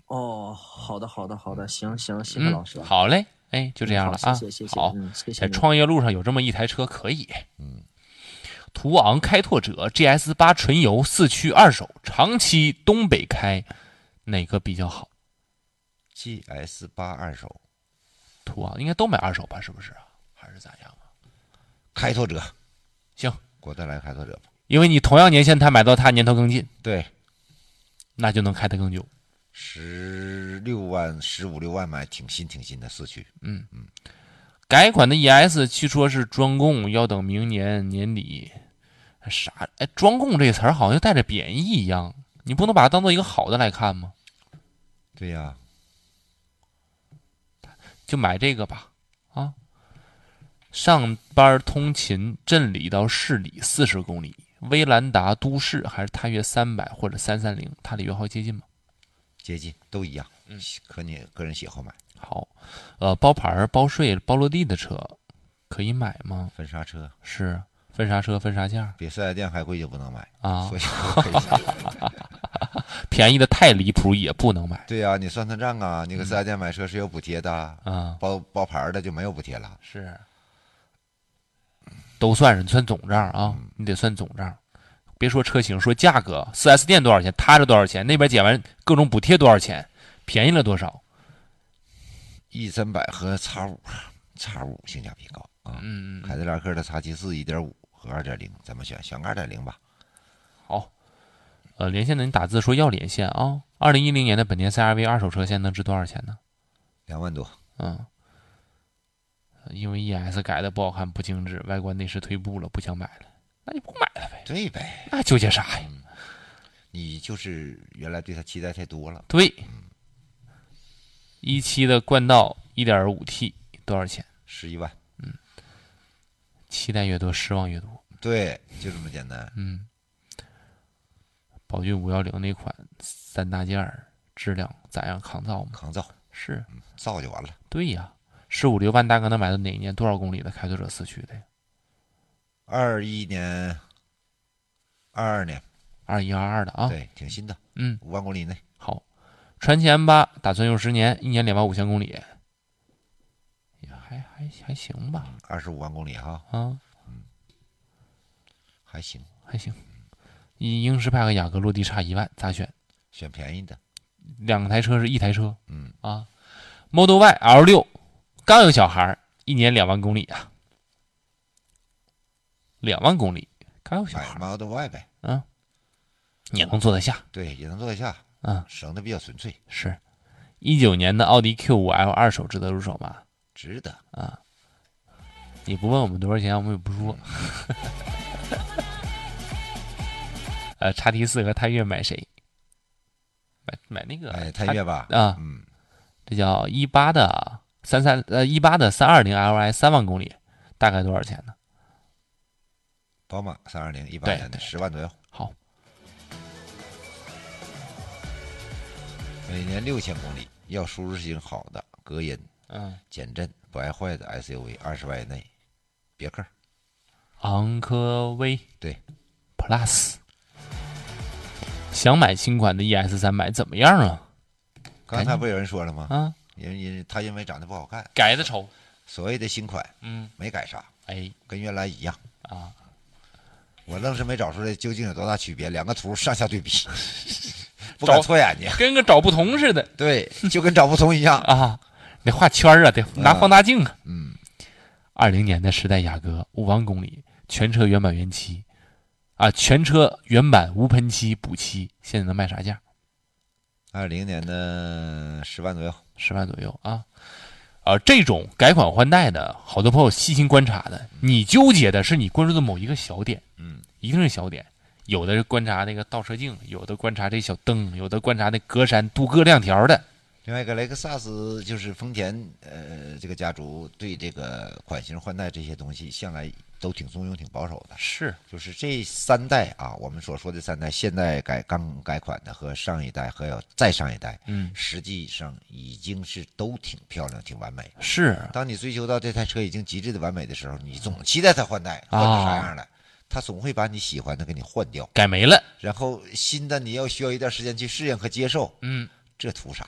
哦，好的，好的，好的，行行，谢谢老师啊。 好嘞，哎，就这样了啊。 好，谢谢，谢谢， 好，在谢谢你。 创业路上有这么一台车可以。途昂开拓者 GS8纯油4驱二手，长期东北开，哪个比较好？ GS8二手， 途昂应该都买二手吧？是不是啊？还是咋样啊？ 开拓者， 行， 国泰来开拓者吧。 因为你同样年限，他买到他年头更近， 对， 那就能开得更久。 15、16万买挺新的四驱。 改款的 ES 据说是专供，要等明年年底。啥？哎，专供这词儿好像带着贬义一样，你不能把它当做一个好的来看吗？ 对呀， 就买这个吧。啊，上班通勤镇里到市里40公里，威兰达都市还是探岳300或者330，它里约号接近吗？ 接近都一样。可你个人喜好买。 好，包牌、包税、包落地的车可以买吗？ 分刹车是分刹车、分刹架比4S店还贵就不能买啊， 所以可以买。 便宜的太离谱也不能买。 对呀，你算算账啊，你搁4S店买车是有补贴的， 啊， 包牌的就没有补贴了。 是，都算上，你算总账啊，你得算总账。别说车型，说价格，4S店多少钱，他这多少钱，那边减完各种补贴多少钱，便宜了多少 ？E300和X5性价比高啊。凯迪拉克的 X74 1.5和2.0，怎么选？选2.0吧。 好，连线的你打字说要连线啊。2010年的本田 CR-V 二手车现在能值多少钱呢 ？2万多。 因为 ES 改的不好看不精致，外观内饰退步了，不想买了，那就不买了呗。 对呗， 那纠结啥呀？ 你就是原来对它期待太多了。 对，17的冠道 1.5T 多少钱 ？11万。 期待越多失望越多。 对，就这么简单。 宝骏510那款3大件质量咋样？抗造吗？ 抗造。 是， 造就完了。 对呀，15、16万大哥能买到哪一年多少公里的开拓者4驱的呀 ？21年，22年 ，21、22的啊。 对，挺新的。5万公里内。 好，传祺 M8打算用10年，1年2万5千公里，也还行吧。 25万公里哈。还行。 还行。英仕派和雅阁落地差1万，咋选？ 选便宜的。 2台车是一台车。Model Y L6刚有小孩，1年2万公里啊，2万公里刚有小孩。 买 Model Y 呗。 也能坐得下。 对，也能坐得下。省得比较纯粹。 是，19年的奥迪 Q5L 二手值得入手吗？ 值得啊。你不问我们多少钱，我们也不说。XT4和探岳买谁？买那个探岳吧。 这叫18的18的320 Li 3万公里，大概多少钱呢？ 宝马320 18年的10万左右。 好， 每年6000公里，要舒适性好的，隔音减震不爱坏的 SUV， 20万以内。别克昂科威对 Plus。想买新款的 ES3买怎么样啊？ 刚才不有人说了吗？因为长得不好看， 改的丑。 所谓的新款，没改啥，跟原来一样啊。 我愣是没找出来究竟有多大区别，两个图上下对比，不敢错眼睛， 跟个找不同似的。 对，就跟找不同一样啊，得画圈啊，得拿放大镜啊。20年的时代雅阁5万公里，全车原版原漆。全车原版无喷漆补漆，现在能卖啥价 ？20年的10万左右 ，10万左右啊。这种改款换代的，好多朋友细心观察的，你纠结的是你关注的某一个小点，一定是小点。有的是观察那个倒车镜，有的观察这小灯，有的观察那格栅镀铬亮条的。 另外一个雷克萨斯就是丰田，这个家族对这个款型换代这些东西向来都挺中庸、挺保守的。 是， 就是这3代啊，我们所说的3代，现代刚改款的和上一代还有再上一代，实际上已经是都挺漂亮、挺完美。 是， 当你追求到这台车已经极致的完美的时候，你总期待它换代，换成啥样了？它总会把你喜欢的给你换掉， 改没了， 然后新的你要需要一段时间去适应和接受。 嗯， 这图啥？